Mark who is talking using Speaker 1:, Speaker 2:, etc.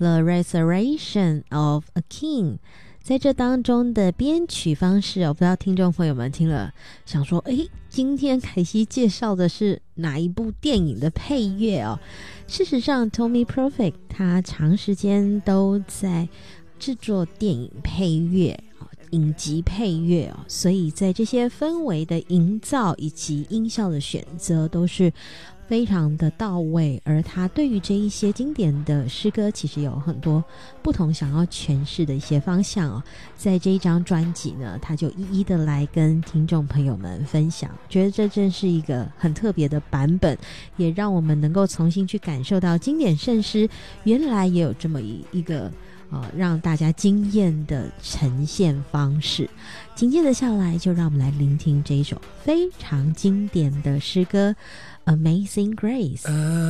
Speaker 1: The Resurrection of a King。在这当中的编曲方式不知道听众朋友们听了想说，今天凯西介绍的是哪一部电影的配乐事实上 Tommy Profit 他长时间都在制作电影配乐影集配乐所以在这些氛围的营造以及音效的选择都是非常的到位，而他对于这一些经典的诗歌其实有很多不同想要诠释的一些方向在这一张专辑呢，他就一一的来跟听众朋友们分享，觉得这真是一个很特别的版本，也让我们能够重新去感受到经典圣诗原来也有这么一个让大家惊艳的呈现方式。紧接着下来就让我们来聆听这一首非常经典的诗歌 Amazing Grace。